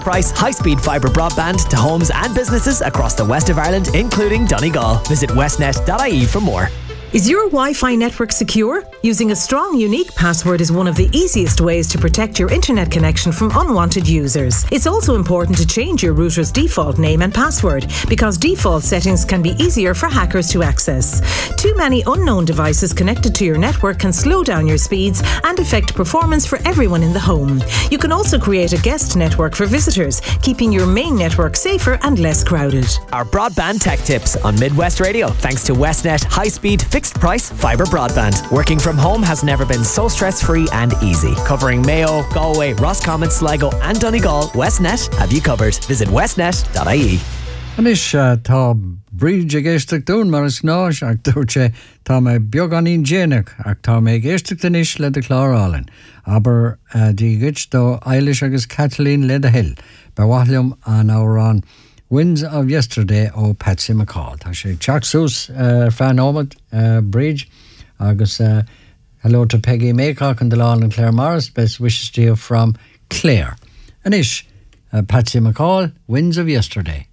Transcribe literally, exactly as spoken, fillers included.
Price high-speed fibre broadband to homes and businesses across the west of Ireland, including Donegal. Visit westnet dot I E for more. Is your Wi-Fi network secure? Using a strong, unique password is one of the easiest ways to protect your internet connection from unwanted users. It's also important to change your router's default name and password, because default settings can be easier for hackers to access. Too many unknown devices connected to your network can slow down your speeds and affect performance for everyone in the home. You can also create a guest network for visitors, keeping your main network safer and less crowded. Our broadband tech tips on Midwest Radio, thanks to Westnet high-speed fixed price fibre broadband. Working from home has never been so stress-free and easy. Covering Mayo, Galway, Roscommon, Sligo and Donegal, Westnet have you covered. Visit westnet dot I E. Anis tá bríd a géisteach dún mar is gnáis ach dúirte tá mé beag an íon déanaach ach tá mé géisteach danis le de chlárálinn. Aber dí git do Eilish agus Kathleen le de hill. Ba wathlium an árán Winds of Yesterday ó Patsy McCall. Tá sé teach sús uh, fan ómad uh, bridge agus uh, hello to Peggy Maycock and Delan and Claire Morris. Best wishes to you from Claire. Anis uh, Patsy McCall, Winds of Yesterday.